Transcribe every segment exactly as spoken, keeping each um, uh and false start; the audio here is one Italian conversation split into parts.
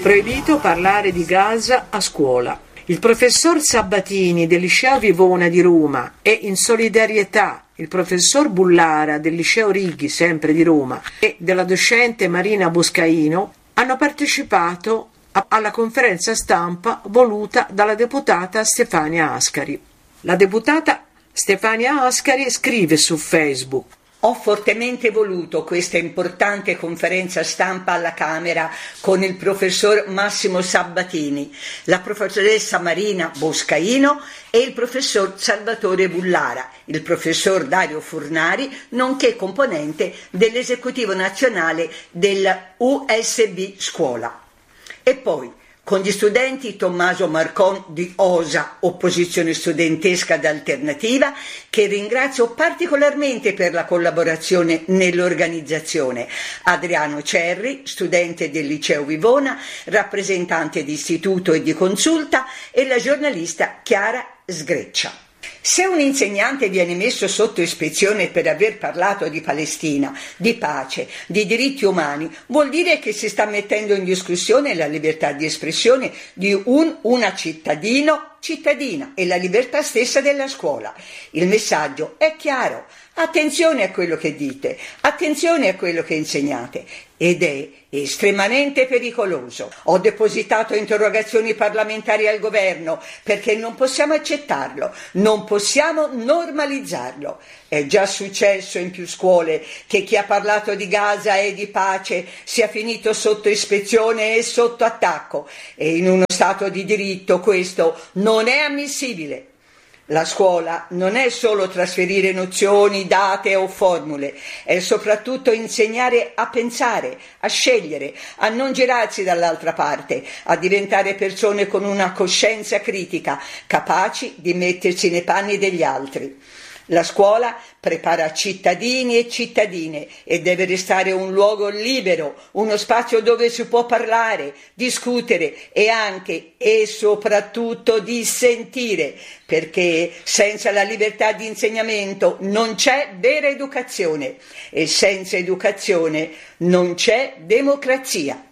Proibito parlare di Gaza a scuola. Il professor Sabatini del liceo Vivona di Roma e in solidarietà il professor Bullara del liceo Righi, sempre di Roma, e della docente Marina Boscaino hanno partecipato alla conferenza stampa voluta dalla deputata Stefania Ascari. La deputata Stefania Ascari scrive su Facebook: Ho fortemente voluto questa importante conferenza stampa alla Camera con il professor Massimo Sabatini, la professoressa Marina Boscaino e il professor Salvatore Bullara, il professor Dario Furnari, nonché componente dell'esecutivo nazionale del U S B Scuola. E poi con gli studenti Tommaso Marcon di OSA, Opposizione Studentesca d'Alternativa, che ringrazio particolarmente per la collaborazione nell'organizzazione, Adriano Cerri, studente del Liceo Vivona, rappresentante di istituto e di consulta, e la giornalista Chiara Sgreccia. Se un insegnante viene messo sotto ispezione per aver parlato di Palestina, di pace, di diritti umani, vuol dire che si sta mettendo in discussione la libertà di espressione di un una cittadino, cittadina e la libertà stessa della scuola. Il messaggio è chiaro: attenzione a quello che dite, attenzione a quello che insegnate, ed è estremamente pericoloso. Ho depositato interrogazioni parlamentari al governo perché non possiamo accettarlo, non possiamo normalizzarlo. È già successo in più scuole che chi ha parlato di Gaza e di pace sia finito sotto ispezione e sotto attacco, e in uno Stato di diritto questo non è ammissibile. La scuola non è solo trasferire nozioni, date o formule, è soprattutto insegnare a pensare, a scegliere, a non girarsi dall'altra parte, a diventare persone con una coscienza critica, capaci di mettersi nei panni degli altri. La scuola prepara cittadini e cittadine e deve restare un luogo libero, uno spazio dove si può parlare, discutere e anche e soprattutto dissentire, perché senza la libertà di insegnamento non c'è vera educazione e senza educazione non c'è democrazia.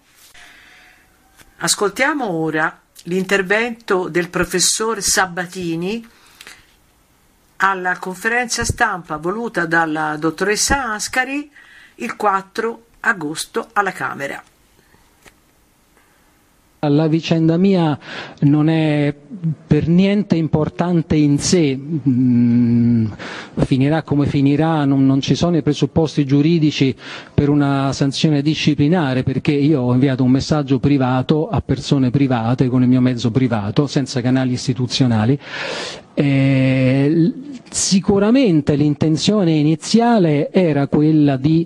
Ascoltiamo ora l'intervento del professor Sabatini alla conferenza stampa voluta dalla dottoressa Ascari il quattro agosto alla Camera. La vicenda mia non è per niente importante in sé, mm, finirà come finirà, non, non ci sono i presupposti giuridici per una sanzione disciplinare, perché io ho inviato un messaggio privato a persone private con il mio mezzo privato, senza canali istituzionali. Eh, sicuramente l'intenzione iniziale era quella di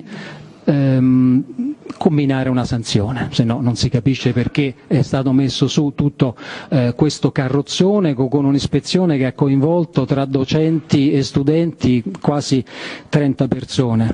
ehm, combinare una sanzione, se no non si capisce perché è stato messo su tutto eh, questo carrozzone con un'ispezione che ha coinvolto tra docenti e studenti quasi trenta persone.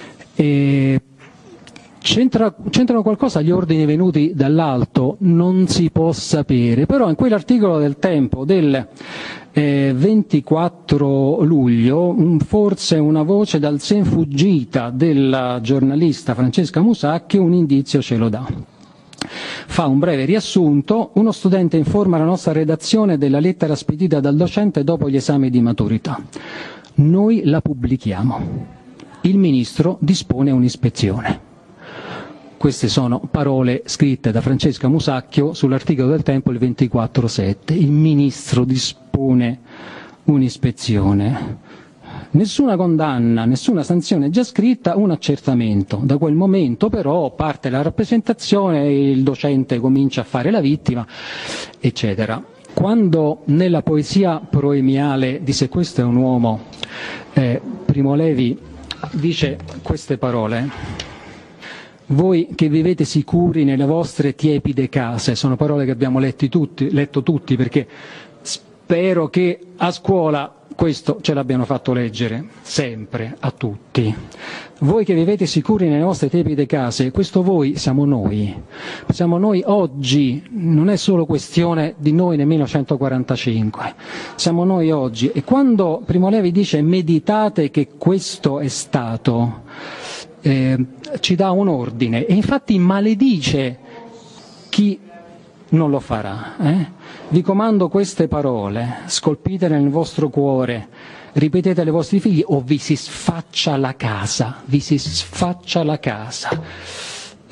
E C'entra, c'entrano qualcosa gli ordini venuti dall'alto? Non si può sapere, però in quell'articolo del Tempo del eh, ventiquattro luglio forse una voce dal sen fuggita della giornalista Francesca Musacchio un indizio ce lo dà. Fa un breve riassunto: uno studente informa la nostra redazione della lettera spedita dal docente dopo gli esami di maturità. Noi la pubblichiamo. Il ministro dispone un'ispezione. Queste sono parole scritte da Francesca Musacchio sull'articolo del Tempo il ventiquattro sette. Il ministro dispone un'ispezione. Nessuna condanna, nessuna sanzione già scritta, un accertamento. Da quel momento però parte la rappresentazione, il docente comincia a fare la vittima, eccetera. Quando nella poesia proemiale di Se questo è un uomo, eh, Primo Levi dice queste parole: voi che vivete sicuri nelle vostre tiepide case, sono parole che abbiamo letti tutti, letto tutti, perché spero che a scuola questo ce l'abbiano fatto leggere sempre a tutti. Voi che vivete sicuri nelle vostre tiepide case, questo voi siamo noi. Siamo noi oggi, non è solo questione di noi nel millenovecentoquarantacinque, siamo noi oggi. E quando Primo Levi dice meditate che questo è stato, Eh, ci dà un ordine e infatti maledice chi non lo farà. Eh? Vi comando queste parole, scolpite nel vostro cuore, ripetete ai vostri figli o vi si sfaccia la casa, vi si sfaccia la casa.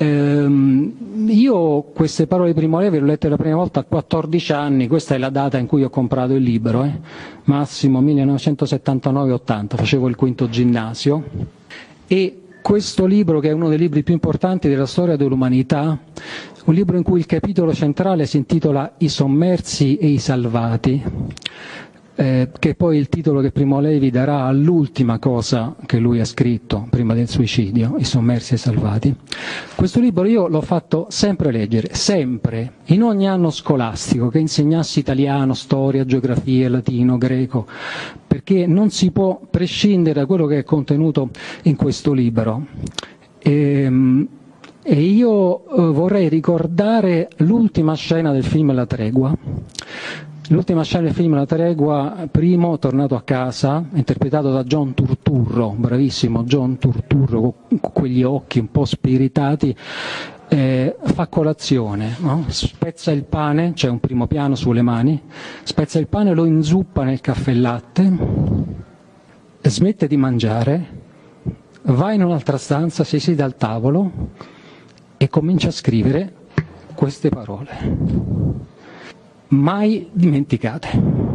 Ehm, io queste parole di Primo Levi le ho lette la prima volta a quattordici anni, questa è la data in cui ho comprato il libro, eh? Massimo millenovecentosettantanove ottanta, facevo il quinto ginnasio, e questo libro, che è uno dei libri più importanti della storia dell'umanità, un libro in cui il capitolo centrale si intitola I sommersi e i salvati, Eh, che è poi il titolo che Primo Levi darà all'ultima cosa che lui ha scritto prima del suicidio, I sommersi e i salvati. Questo libro io l'ho fatto sempre leggere, sempre, in ogni anno scolastico, che insegnassi italiano, storia, geografia, latino, greco, perché non si può prescindere da quello che è contenuto in questo libro. E, e io eh, vorrei ricordare l'ultima scena del film La tregua. L'ultima scena del film La tregua, Primo tornato a casa, interpretato da John Turturro, bravissimo John Turturro, con quegli occhi un po' spiritati, eh, fa colazione, no? Spezza il pane, c'è un primo piano sulle mani, spezza il pane, lo inzuppa nel caffè latte, smette di mangiare, va in un'altra stanza, si siede al tavolo e comincia a scrivere queste parole. Mai dimenticate.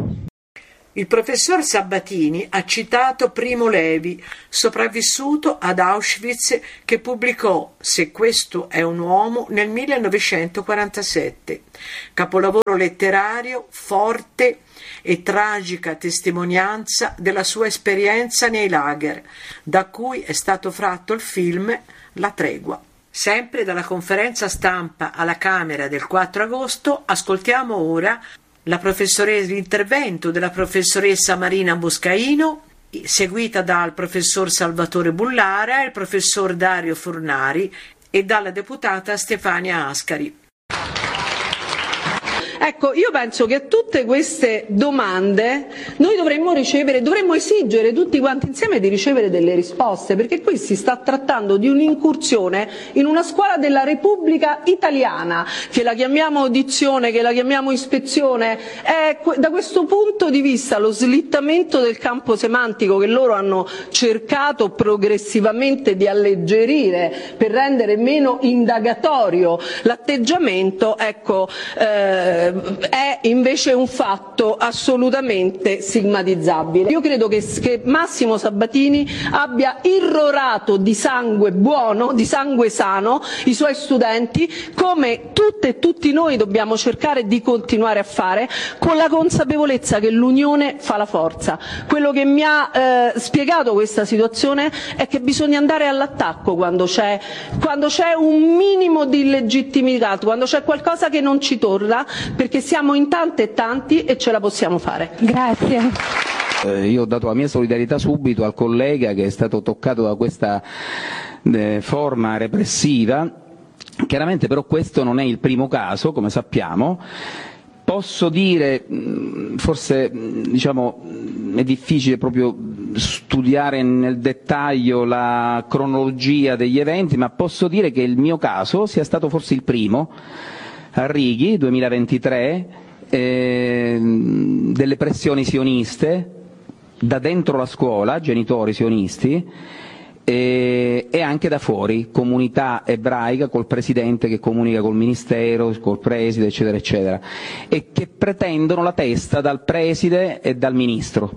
Il professor Sabatini ha citato Primo Levi, sopravvissuto ad Auschwitz, che pubblicò Se questo è un uomo nel millenovecentoquarantasette, capolavoro letterario forte e tragica testimonianza della sua esperienza nei lager, da cui è stato tratto il film La tregua. Sempre dalla conferenza stampa alla Camera del quattro agosto, ascoltiamo ora la professoressa, l'intervento della professoressa Marina Boscaino, seguita dal professor Salvatore Bullara, il professor Dario Fornari e dalla deputata Stefania Ascari. Ecco, io penso che a tutte queste domande noi dovremmo ricevere, dovremmo esigere tutti quanti insieme di ricevere delle risposte, perché qui si sta trattando di un'incursione in una scuola della Repubblica Italiana, che la chiamiamo audizione, che la chiamiamo ispezione, è da questo punto di vista lo slittamento del campo semantico che loro hanno cercato progressivamente di alleggerire per rendere meno indagatorio l'atteggiamento, ecco, eh, è invece un fatto assolutamente stigmatizzabile. Io credo che, che Massimo Sabatini abbia irrorato di sangue buono, di sangue sano, i suoi studenti, come tutte e tutti noi dobbiamo cercare di continuare a fare, con la consapevolezza che l'unione fa la forza. Quello che mi ha eh, spiegato questa situazione è che bisogna andare all'attacco quando c'è, quando c'è un minimo di illegittimità, quando c'è qualcosa che non ci torna, perché siamo in tante e tanti e ce la possiamo fare. Grazie. Eh, io ho dato la mia solidarietà subito al collega che è stato toccato da questa eh, forma repressiva. Chiaramente però questo non è il primo caso, come sappiamo. Posso dire, forse diciamo, è difficile proprio studiare nel dettaglio la cronologia degli eventi, ma posso dire che il mio caso sia stato forse il primo, a Righi, duemilaventitré, eh, delle pressioni sioniste da dentro la scuola, genitori sionisti, e, e anche da fuori, comunità ebraica col presidente che comunica col ministero, col preside, eccetera, eccetera, e che pretendono la testa dal preside e dal ministro.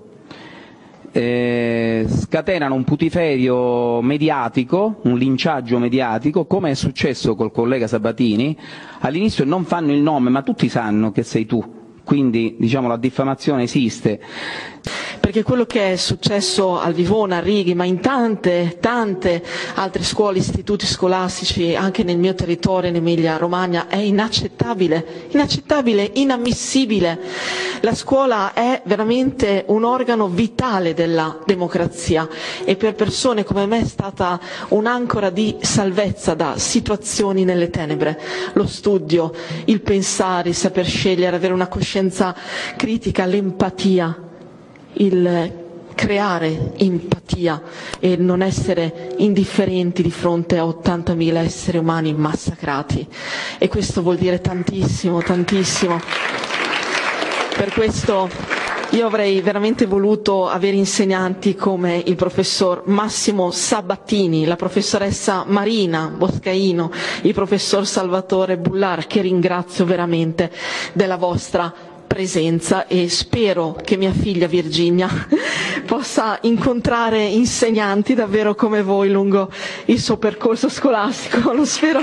Eh, scatenano un putiferio mediatico, un linciaggio mediatico, come è successo col collega Sabatini. All'inizio non fanno il nome, ma tutti sanno che sei tu, quindi diciamo la diffamazione esiste. Perché quello che è successo al Vivona, a Righi, ma in tante, tante altre scuole, istituti scolastici, anche nel mio territorio, in Emilia-Romagna, è inaccettabile, inaccettabile, inammissibile. La scuola è veramente un organo vitale della democrazia e per persone come me è stata un'ancora di salvezza da situazioni nelle tenebre. Lo studio, il pensare, il saper scegliere, avere una coscienza critica, l'empatia, il creare empatia e non essere indifferenti di fronte a ottantamila esseri umani massacrati. E questo vuol dire tantissimo, tantissimo. Per questo io avrei veramente voluto avere insegnanti come il professor Massimo Sabatini, la professoressa Marina Boscaino, il professor Salvatore Bullara, che ringrazio veramente della vostra presenza, e spero che mia figlia Virginia possa incontrare insegnanti davvero come voi lungo il suo percorso scolastico, lo spero.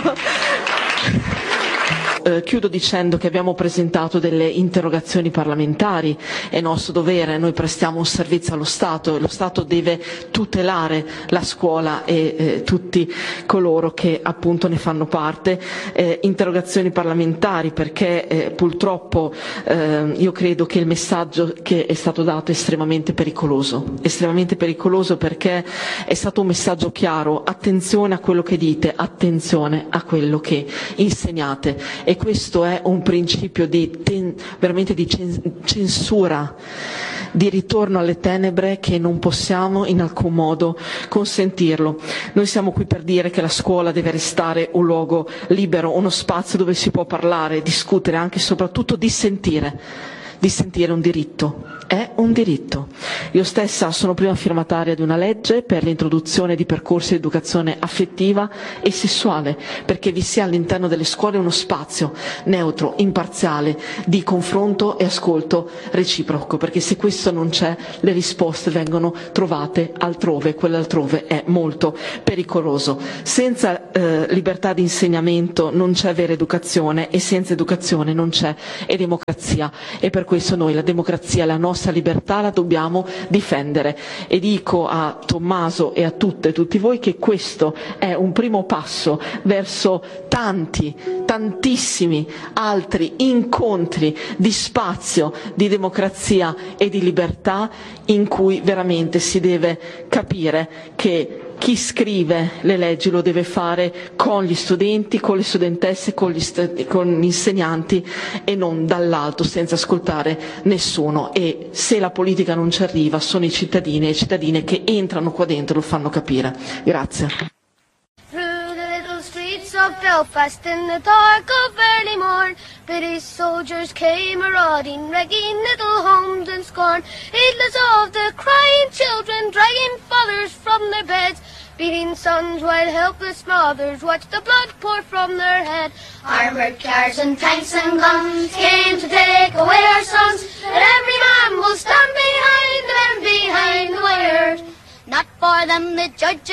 Eh, chiudo dicendo che abbiamo presentato delle interrogazioni parlamentari, è nostro dovere, noi prestiamo un servizio allo Stato e lo Stato deve tutelare la scuola e eh, tutti coloro che appunto ne fanno parte. Eh, interrogazioni parlamentari perché eh, purtroppo eh, io credo che il messaggio che è stato dato è estremamente pericoloso, estremamente pericoloso perché è stato un messaggio chiaro: attenzione a quello che dite, attenzione a quello che insegnate. E questo è un principio di ten, veramente di censura, di ritorno alle tenebre che non possiamo in alcun modo consentirlo. Noi siamo qui per dire che la scuola deve restare un luogo libero, uno spazio dove si può parlare, discutere, anche e soprattutto dissentire. Dissentire è un diritto, è un diritto. Io stessa sono prima firmataria di una legge per l'introduzione di percorsi di educazione affettiva e sessuale, perché vi sia all'interno delle scuole uno spazio neutro, imparziale, di confronto e ascolto reciproco, perché se questo non c'è le risposte vengono trovate altrove, quell'altrove è molto pericoloso. Senza eh, libertà di insegnamento non c'è vera educazione e senza educazione non c'è e democrazia, e per questo noi la democrazia, la nostra libertà la dobbiamo difendere. E dico a Tommaso e a tutte e tutti voi che questo è un primo passo verso tanti, tantissimi altri incontri di spazio, di democrazia e di libertà, in cui veramente si deve capire che chi scrive le leggi lo deve fare con gli studenti, con le studentesse, con gli, st- con gli insegnanti e non dall'alto senza ascoltare nessuno. E se la politica non ci arriva sono i cittadini e le cittadine che entrano qua dentro e lo fanno capire. Grazie. Of Belfast in the dark of early morn, British soldiers came marauding, wrecking little homes in scorn, heedless of the crying children, dragging fathers from their beds, beating sons while helpless mothers watched the blood pour from their head. Armored cars and tanks and guns came to take away our sons, and every man will stand behind them and behind the wires. Not for them the judges